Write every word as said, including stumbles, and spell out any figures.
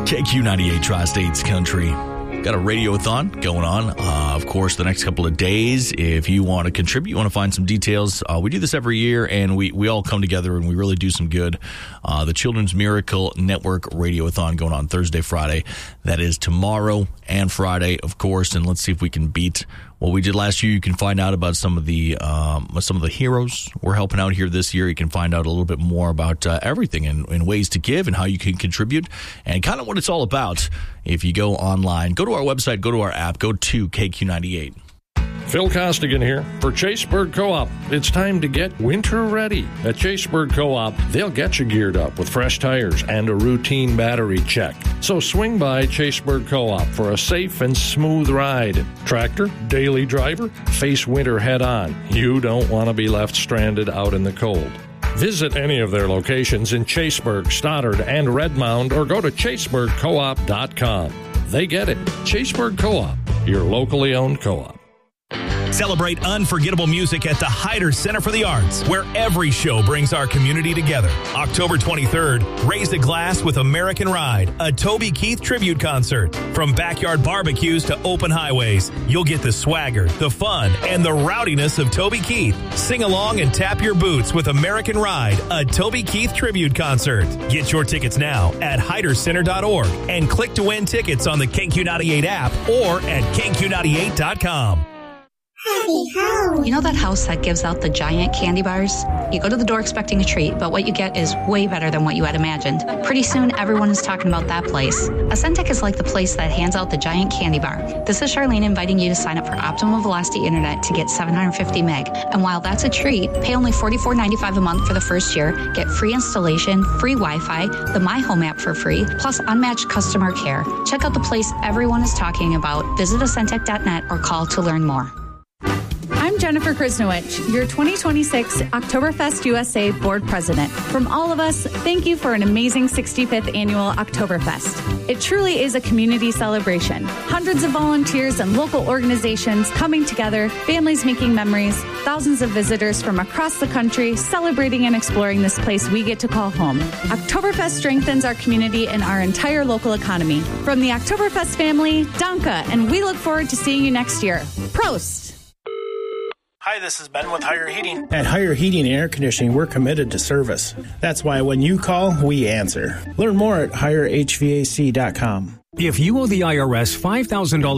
K Q ninety-eight Tri-States Country. Got a radiothon going on, uh, of course, the next couple of days. If you want to contribute, you want to find some details, uh, we do this every year, and we, we all come together, and we really do some good. Uh, the Children's Miracle Network radiothon going on Thursday, Friday. That is tomorrow and Friday, of course, and let's see if we can beat what we did last year. You can find out about some of the um, some of the heroes we're helping out here this year. You can find out a little bit more about uh, everything and, and ways to give and how you can contribute and kind of what it's all about. If you go online, go to our website, go to our app, go to K Q ninety-eight. Phil Costigan here for Chaseburg Co-op. It's time to get winter ready. At Chaseburg Co-op, they'll get you geared up with fresh tires and a routine battery check. So swing by Chaseburg Co-op for a safe and smooth ride. Tractor, daily driver, face winter head on. You don't want to be left stranded out in the cold. Visit any of their locations in Chaseburg, Stoddard, and Redmond, or go to chaseburg co op dot com. They get it. Chaseburg Co-op, your locally owned co-op. Celebrate unforgettable music at the Hyder Center for the Arts, where every show brings our community together. October twenty-third, raise a glass with American Ride, a Toby Keith tribute concert. From backyard barbecues to open highways, you'll get the swagger, the fun, and the rowdiness of Toby Keith. Sing along and tap your boots with American Ride, a Toby Keith tribute concert. Get your tickets now at hyder center dot org and click to win tickets on the K Q ninety-eight app or at K Q ninety-eight dot com. You know that house that gives out the giant candy bars? You go to the door expecting a treat, but what you get is way better than what you had imagined. Pretty soon, everyone is talking about that place. Ascentec is like the place that hands out the giant candy bar. This is Charlene inviting you to sign up for Optimum Velocity Internet to get seven hundred fifty meg. And while that's a treat, pay only forty-four ninety-five a month for the first year, get free installation, free Wi-Fi, the My Home app for free, plus unmatched customer care. Check out the place everyone is talking about. Visit Ascentec dot net or call to learn more. I'm Jennifer Krisnowicz, your twenty twenty-six Oktoberfest U S A Board President. From all of us, thank you for an amazing sixty-fifth Annual Oktoberfest. It truly is a community celebration. Hundreds of volunteers and local organizations coming together, families making memories, thousands of visitors from across the country celebrating and exploring this place we get to call home. Oktoberfest strengthens our community and our entire local economy. From the Oktoberfest family, Danke, and we look forward to seeing you next year. Prost! Hi, this is Ben with Higher Heating. At Higher Heating and Air Conditioning, we're committed to service. That's why when you call, we answer. Learn more at higher h v a c dot com. If you owe the I R S five thousand dollars